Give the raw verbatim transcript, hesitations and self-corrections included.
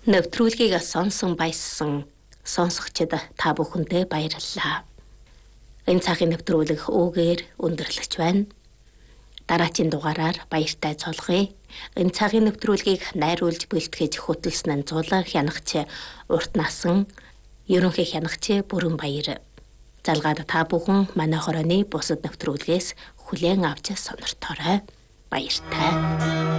Нэвтрүүлгийг сонсон баяссан сонсогчид та бүхэндээ баярлалаа. Энэ цагийн нэвтрүүлэг өөгээр өндөрлөж байна. Дараагийн дугаараар баяртай цолгоё. Энэ цагийн нэвтрүүлгийг найруулж бэлтгэж хөтлсөн нь Зулаа хянагч Урт насан ерөнхий хянагч Бүрэн Баяр. Залгаад та бүхэн манай хорооны бусад нэвтрүүлгээс хүлээн авч сонирторой. Баяртай.